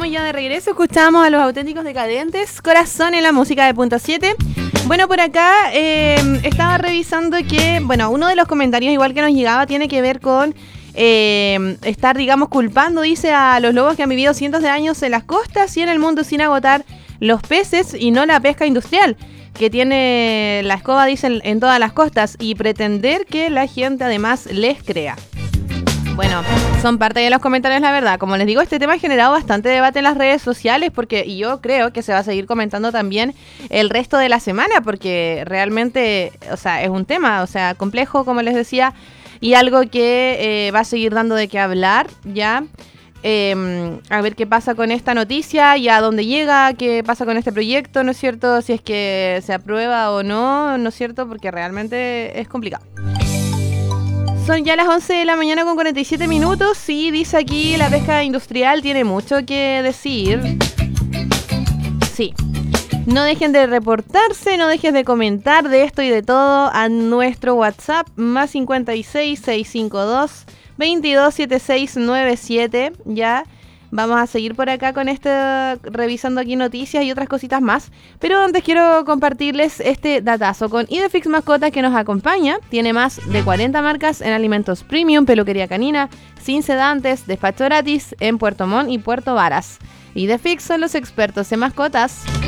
Estamos ya de regreso, escuchamos a los Auténticos Decadentes, Corazón en la música de Punto 7. Bueno, por acá estaba revisando que, bueno, uno de los comentarios igual que nos llegaba tiene que ver con estar, digamos, culpando, dice, a los lobos que han vivido cientos de años en las costas y en el mundo sin agotar los peces y no la pesca industrial que tiene la escoba, dicen, en todas las costas, y pretender que la gente además les crea. Bueno, son parte de los comentarios, la verdad. Como les digo, este tema ha generado bastante debate en las redes sociales y yo creo que se va a seguir comentando también el resto de la semana porque realmente, o sea, es un tema, o sea, complejo, como les decía, y algo que va a seguir dando de qué hablar, ¿ya? A ver qué pasa con esta noticia y a dónde llega, qué pasa con este proyecto, ¿no es cierto? Si es que se aprueba o no, ¿no es cierto? Porque realmente es complicado. Son ya las 11 de la mañana con 47 minutos. Sí, dice aquí, la pesca industrial tiene mucho que decir. Sí. No dejen de reportarse, no dejes de comentar de esto y de todo a nuestro WhatsApp, más 56 652 227697. Ya vamos a seguir por acá con revisando aquí noticias y otras cositas más. Pero antes quiero compartirles este datazo con Idefix Mascotas que nos acompaña. Tiene más de 40 marcas en alimentos premium, peluquería canina, sin sedantes, despacho gratis en Puerto Montt y Puerto Varas. Idefix son los expertos en mascotas.